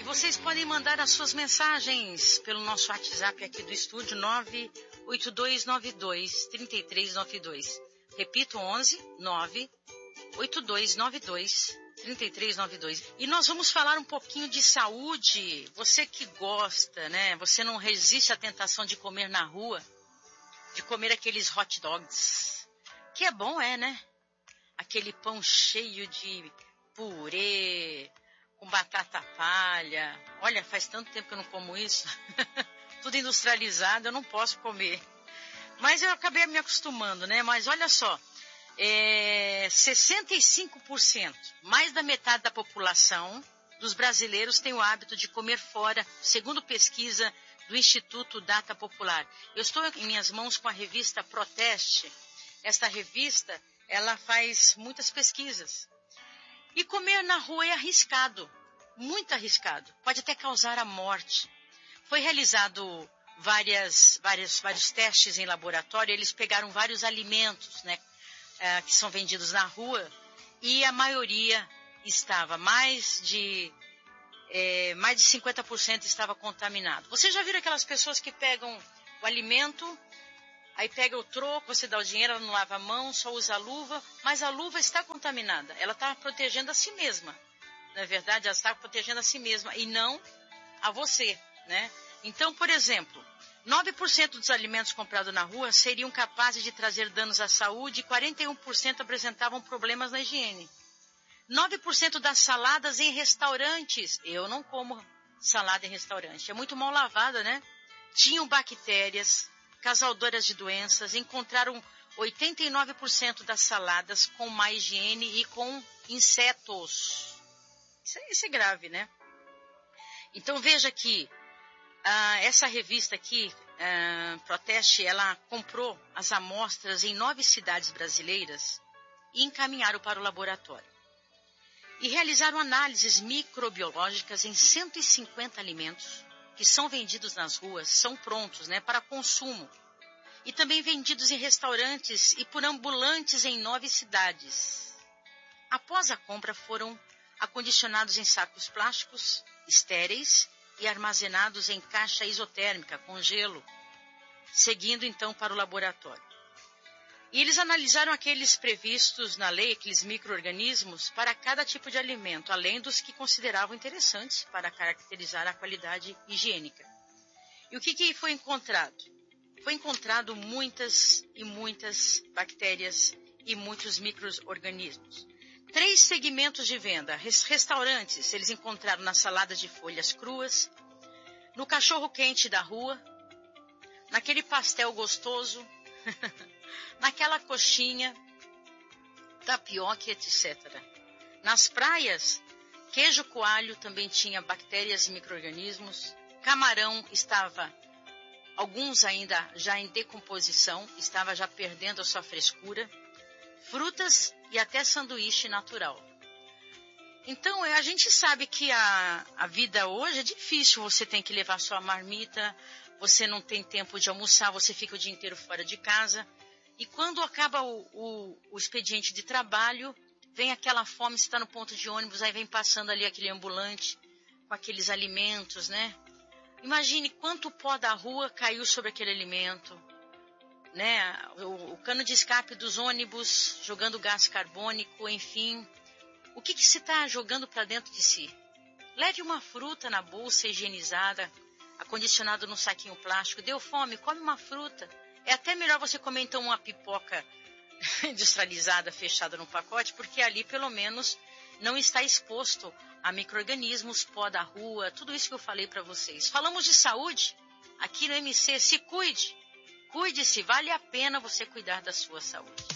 E vocês podem mandar as suas mensagens pelo nosso WhatsApp aqui do estúdio, 98292-3392. Repito, 11-98292-3392. E nós vamos falar um pouquinho de saúde. Você que gosta, né? Você não resiste à tentação de comer na rua, de comer aqueles hot dogs. Que é bom, né? Aquele pão cheio de purê, com batata palha. Olha, faz tanto tempo que eu não como isso. Tudo industrializado, eu não posso comer. Mas eu acabei me acostumando, né? Mas olha só, 65%, mais da metade da população dos brasileiros tem o hábito de comer fora, segundo pesquisa do Instituto Data Popular. Eu estou em minhas mãos com a revista Proteste. Esta revista, ela faz muitas pesquisas. E comer na rua é arriscado, muito arriscado. Pode até causar a morte. Foi realizado vários testes em laboratório. Eles pegaram vários alimentos, né, que são vendidos na rua, e a maioria estava, mais de 50% estava contaminado. Vocês já viram aquelas pessoas que pegam o alimento, aí pega o troco, você dá o dinheiro, ela não lava a mão, só usa a luva, mas a luva está contaminada. Ela está protegendo a si mesma. Na verdade, ela está protegendo a si mesma e não a você, né? Então, por exemplo, 9% dos alimentos comprados na rua seriam capazes de trazer danos à saúde e 41% apresentavam problemas na higiene. 9% das saladas em restaurantes, eu não como salada em restaurante, é muito mal lavada, né? Tinham bactérias causadoras de doenças, encontraram 89% das saladas com má higiene e com insetos. Isso é grave, né? Então veja que essa revista aqui, Proteste, ela comprou as amostras em 9 cidades brasileiras e encaminharam para o laboratório. E realizaram análises microbiológicas em 150 alimentos que são vendidos nas ruas, são prontos, né, para consumo. E também vendidos em restaurantes e por ambulantes em 9 cidades. Após a compra, foram acondicionados em sacos plásticos estéreis e armazenados em caixa isotérmica com gelo, seguindo então para o laboratório. E eles analisaram aqueles previstos na lei, aqueles micro-organismos, para cada tipo de alimento, além dos que consideravam interessantes para caracterizar a qualidade higiênica. E o que foi encontrado? Foi encontrado muitas e muitas bactérias e muitos micro-organismos. 3 segmentos de venda. Restaurantes, eles encontraram na salada de folhas cruas, no cachorro-quente da rua, naquele pastel gostoso, naquela coxinha, tapioca, etc. Nas praias, queijo coalho também tinha bactérias e micro-organismos. Camarão estava, alguns ainda já em decomposição, estava já perdendo a sua frescura. Frutas e até sanduíche natural. Então, a gente sabe que a vida hoje é difícil. Você tem que levar sua marmita, você não tem tempo de almoçar, você fica o dia inteiro fora de casa. E quando acaba o expediente de trabalho, vem aquela fome, você está no ponto de ônibus, aí vem passando ali aquele ambulante com aqueles alimentos, né? Imagine quanto pó da rua caiu sobre aquele alimento, né? O cano de escape dos ônibus, jogando gás carbônico, enfim. O que se está jogando para dentro de si? Leve uma fruta na bolsa higienizada, acondicionado num saquinho plástico. Deu fome? Come uma fruta. É até melhor você comer então uma pipoca industrializada, fechada num pacote, porque ali pelo menos não está exposto a micro-organismos, pó da rua, tudo isso que eu falei para vocês. Falamos de saúde aqui no MC. Se cuide. Cuide-se, vale a pena você cuidar da sua saúde.